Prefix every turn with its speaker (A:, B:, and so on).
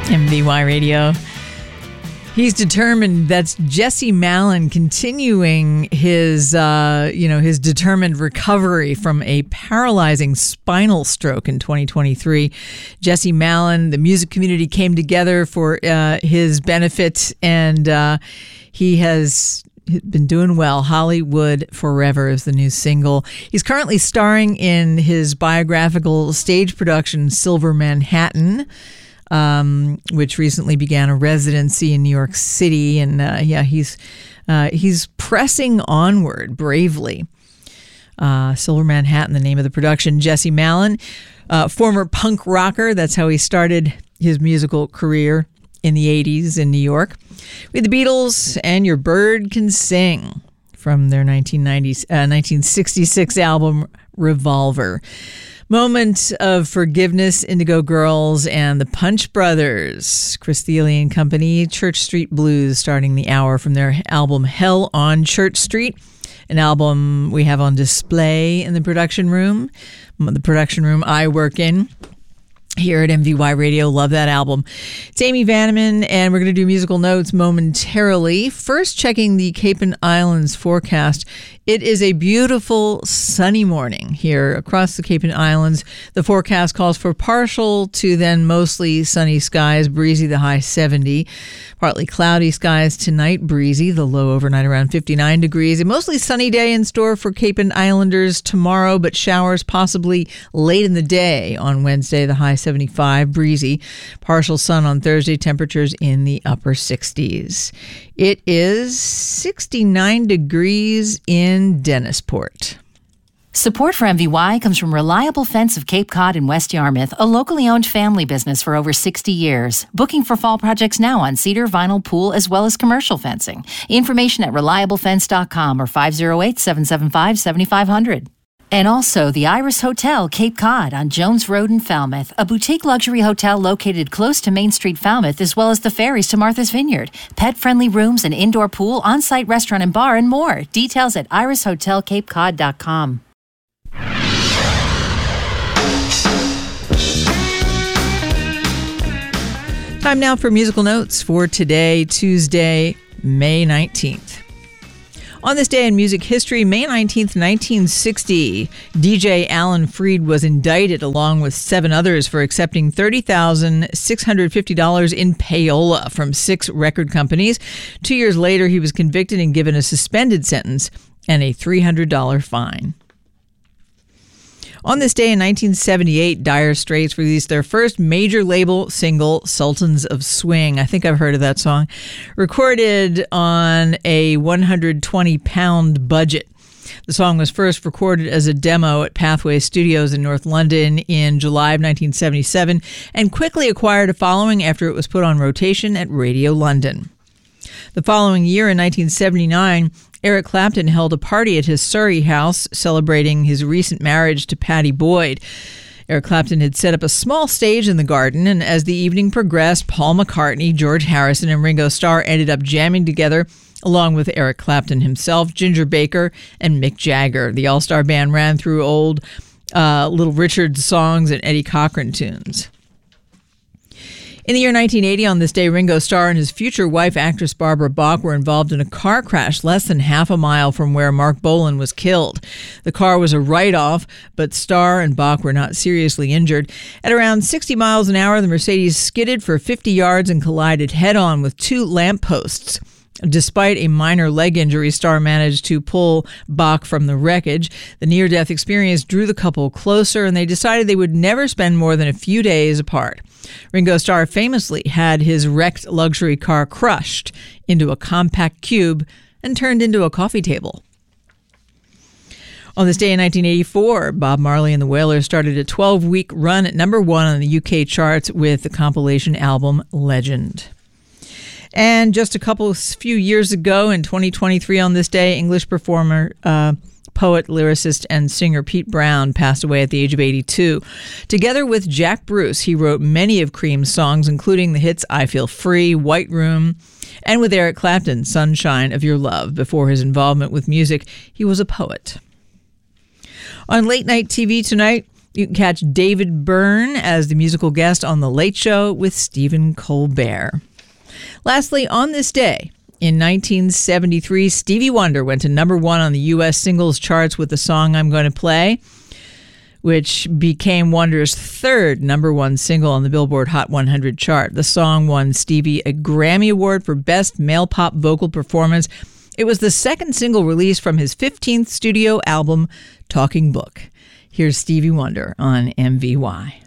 A: MVY Radio. He's determined. That's Jesse Malin continuing his determined recovery from a paralyzing spinal stroke in 2023. Jesse Malin, the music community came together for his benefit, and he has been doing well. Hollywood Forever is the new single. He's currently starring in his biographical stage production, Silver Manhattan, which recently began a residency in New York City. And he's pressing onward bravely. Silver Manhattan, the name of the production. Jesse Malin, former punk rocker. That's how he started his musical career in the 80s in New York. We had the Beatles and Your Bird Can Sing from their 1966 album Revolver. Moment of Forgiveness, Indigo Girls, and the Punch Brothers, Chris Thile and Company, Church Street Blues, starting the hour from their album Hell on Church Street, an album we have on display in the production room I work in here at MVY Radio. Love that album. It's Amy Vanneman, and we're going to do musical notes momentarily. First, checking the Cape and Islands forecast. It is a beautiful sunny morning here across the Cape and Islands. The forecast calls for partial to then mostly sunny skies, breezy, the high 70. Partly cloudy skies tonight, breezy, the low overnight around 59 degrees. A mostly sunny day in store for Cape and Islanders tomorrow, but showers possibly late in the day on Wednesday, the high 75, breezy. Partial sun on Thursday, temperatures in the upper 60s. It is 69 degrees in Dennisport.
B: Support for MVY comes from Reliable Fence of Cape Cod in West Yarmouth, a locally owned family business for over 60 years. Booking for fall projects now on cedar, vinyl, pool, as well as commercial fencing. Information at reliablefence.com or 508-775-7500. And also the Iris Hotel, Cape Cod on Jones Road in Falmouth, a boutique luxury hotel located close to Main Street, Falmouth, as well as the ferries to Martha's Vineyard. Pet-friendly rooms, an indoor pool, on-site restaurant and bar, and more. Details at irishotelcapecod.com.
A: Time now for musical notes for today, Tuesday, May 19th. On this day in music history, May 19th, 1960, DJ Alan Freed was indicted along with 7 others for accepting $30,650 in payola from 6 record companies. 2 years later, he was convicted and given a suspended sentence and a $300 fine. On this day in 1978, Dire Straits released their first major label single, Sultans of Swing. I think I've heard of that song. Recorded on a 120-pound budget. The song was first recorded as a demo at Pathway Studios in North London in July of 1977 and quickly acquired a following after it was put on rotation at Radio London. The following year, in 1979, Eric Clapton held a party at his Surrey house celebrating his recent marriage to Pattie Boyd. Eric Clapton had set up a small stage in the garden, and as the evening progressed, Paul McCartney, George Harrison, and Ringo Starr ended up jamming together, along with Eric Clapton himself, Ginger Baker, and Mick Jagger. The all-star band ran through old Little Richard songs and Eddie Cochran tunes. In the year 1980, on this day, Ringo Starr and his future wife, actress Barbara Bach, were involved in a car crash less than half a mile from where Mark Bolan was killed. The car was a write-off, but Starr and Bach were not seriously injured. At around 60 miles an hour, the Mercedes skidded for 50 yards and collided head-on with 2 lampposts. Despite a minor leg injury, Starr managed to pull Bach from the wreckage. The near-death experience drew the couple closer, and they decided they would never spend more than a few days apart. Ringo Starr famously had his wrecked luxury car crushed into a compact cube and turned into a coffee table. On this day in 1984, Bob Marley and the Wailers started a 12-week run at number 1 on the UK charts with the compilation album Legend. And just a few years ago, in 2023 on this day, English performer, poet, lyricist, and singer Pete Brown passed away at the age of 82. Together with Jack Bruce, he wrote many of Cream's songs, including the hits I Feel Free, White Room, and with Eric Clapton, Sunshine of Your Love. Before his involvement with music, he was a poet. On late-night TV tonight, You can catch David Byrne as the musical guest on The Late Show with Stephen Colbert. Lastly, on this day, in 1973, Stevie Wonder went to number 1 on the U.S. singles charts with the song I'm Going to Play, which became Wonder's third number 1 single on the Billboard Hot 100 chart. The song won Stevie a Grammy Award for Best Male Pop Vocal Performance. It was the second single released from his 15th studio album, Talking Book. Here's Stevie Wonder on MVY.